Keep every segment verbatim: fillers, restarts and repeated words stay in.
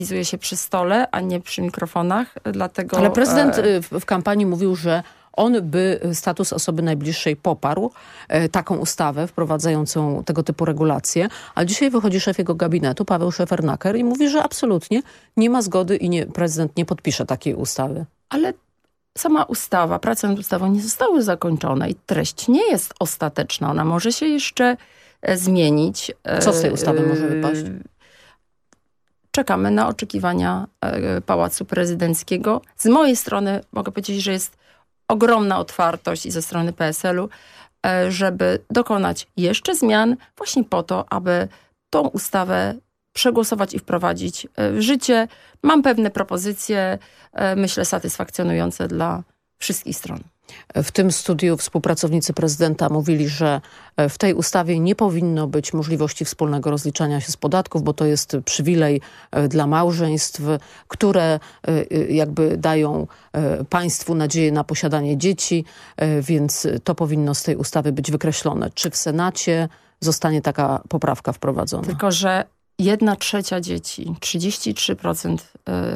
realizuje się przy stole, a nie przy mikrofonach, dlatego... Ale prezydent w, w kampanii mówił, że on by status osoby najbliższej poparł, e, taką ustawę wprowadzającą tego typu regulacje, a dzisiaj wychodzi szef jego gabinetu, Paweł Szefernaker, i mówi, że absolutnie nie ma zgody i nie, prezydent nie podpisze takiej ustawy. Ale sama ustawa, prace nad ustawą nie zostały zakończone i treść nie jest ostateczna. Ona może się jeszcze e, zmienić. Co z tej ustawy może wypaść? Czekamy na oczekiwania e, Pałacu Prezydenckiego. Z mojej strony mogę powiedzieć, że jest ogromna otwartość i ze strony P S L-u, e, żeby dokonać jeszcze zmian właśnie po to, aby tą ustawę przegłosować i wprowadzić w życie. Mam pewne propozycje, myślę, satysfakcjonujące dla wszystkich stron. W tym studiu współpracownicy prezydenta mówili, że w tej ustawie nie powinno być możliwości wspólnego rozliczania się z podatków, bo to jest przywilej dla małżeństw, które jakby dają państwu nadzieję na posiadanie dzieci, więc to powinno z tej ustawy być wykreślone. Czy w Senacie zostanie taka poprawka wprowadzona? Tylko że Jedna trzecia dzieci, trzydzieści trzy procent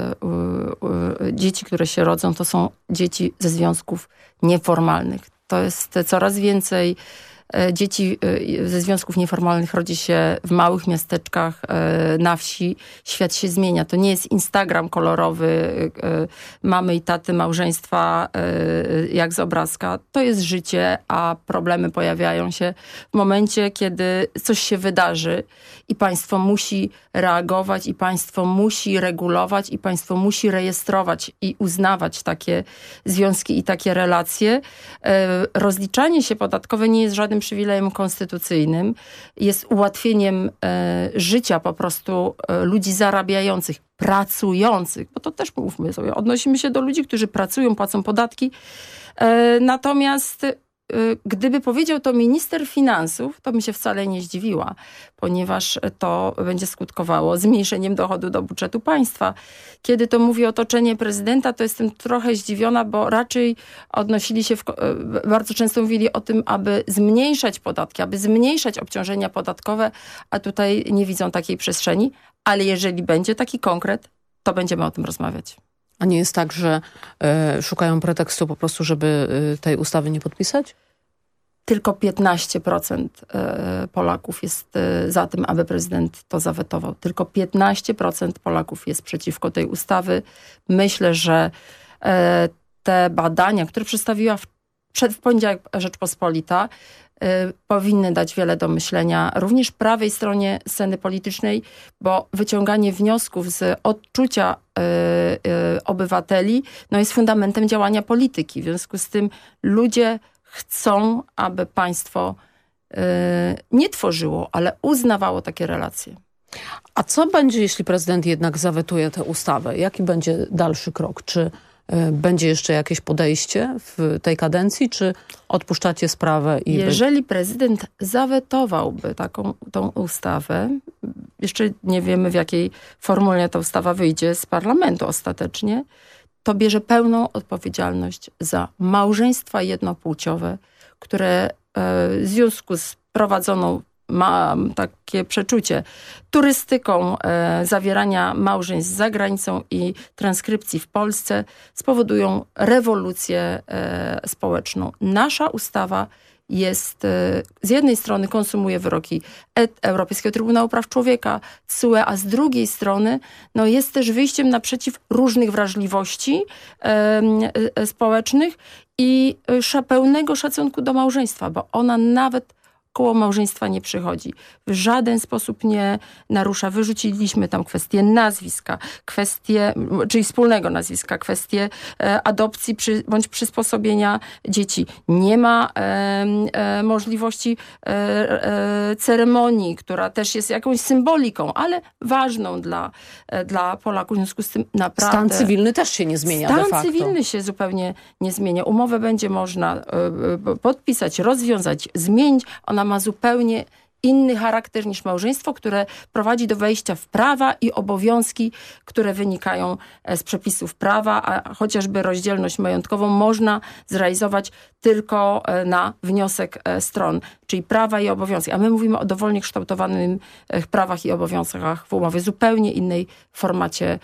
dzieci, które się rodzą, to są dzieci ze związków nieformalnych. To jest coraz więcej dzieci ze związków nieformalnych rodzi się w małych miasteczkach, na wsi. Świat się zmienia. To nie jest Instagram kolorowy mamy i taty, małżeństwa jak z obrazka. To jest życie, a problemy pojawiają się w momencie, kiedy coś się wydarzy i państwo musi reagować i państwo musi regulować i państwo musi rejestrować i uznawać takie związki i takie relacje. Rozliczanie się podatkowe nie jest żadnym przywilejem konstytucyjnym, jest ułatwieniem e, życia po prostu e, ludzi zarabiających, pracujących, bo to też mówmy sobie, odnosimy się do ludzi, którzy pracują, płacą podatki. E, natomiast e, gdyby powiedział to minister finansów, to bym się wcale nie zdziwiła, ponieważ to będzie skutkowało zmniejszeniem dochodu do budżetu państwa. Kiedy to mówi otoczenie prezydenta, to jestem trochę zdziwiona, bo raczej odnosili się, w, bardzo często mówili o tym, aby zmniejszać podatki, aby zmniejszać obciążenia podatkowe, a tutaj nie widzą takiej przestrzeni. Ale jeżeli będzie taki konkret, to będziemy o tym rozmawiać. A nie jest tak, że y, szukają pretekstu po prostu, żeby y, tej ustawy nie podpisać? Tylko piętnaście procent Polaków jest za tym, aby prezydent to zawetował. Tylko piętnaście procent Polaków jest przeciwko tej ustawy. Myślę, że te badania, które przedstawiła w, przed, w poniedziałek Rzeczpospolita, powinny dać wiele do myślenia również prawej stronie sceny politycznej, bo wyciąganie wniosków z odczucia y, y, obywateli no jest fundamentem działania polityki. W związku z tym ludzie chcą, aby państwo y, nie tworzyło, ale uznawało takie relacje. A co będzie, jeśli prezydent jednak zawetuje tę ustawę? Jaki będzie dalszy krok? Czy y, będzie jeszcze jakieś podejście w tej kadencji, czy odpuszczacie sprawę? I Jeżeli wy... prezydent zawetowałby taką tą ustawę, jeszcze nie wiemy, w jakiej formule ta ustawa wyjdzie z parlamentu ostatecznie, to bierze pełną odpowiedzialność za małżeństwa jednopłciowe, które w związku z prowadzoną, mam takie przeczucie, turystyką e, zawierania małżeństw za granicą i transkrypcji w Polsce spowodują rewolucję e, społeczną. Nasza ustawa jest, e, z jednej strony konsumuje wyroki e, Europejskiego Trybunału Praw Człowieka, T S U E, a z drugiej strony no, jest też wyjściem naprzeciw różnych wrażliwości e, e, społecznych i e, pełnego szacunku do małżeństwa, bo ona nawet koło małżeństwa nie przychodzi. W żaden sposób nie narusza. Wyrzuciliśmy tam kwestię nazwiska, kwestię, czyli wspólnego nazwiska, kwestię e, adopcji przy, bądź przysposobienia dzieci. Nie ma e, e, możliwości e, e, ceremonii, która też jest jakąś symboliką, ale ważną dla, e, dla Polaków. W związku z tym naprawdę... Stan cywilny też się nie zmienia de facto. Stan cywilny się zupełnie nie zmienia. Umowę będzie można e, podpisać, rozwiązać, zmienić. Ona ma zupełnie inny charakter niż małżeństwo, które prowadzi do wejścia w prawa i obowiązki, które wynikają z przepisów prawa, a chociażby rozdzielność majątkową można zrealizować tylko na wniosek stron, czyli prawa i obowiązki. A my mówimy o dowolnie kształtowanych prawach i obowiązkach w umowie, zupełnie innej formacie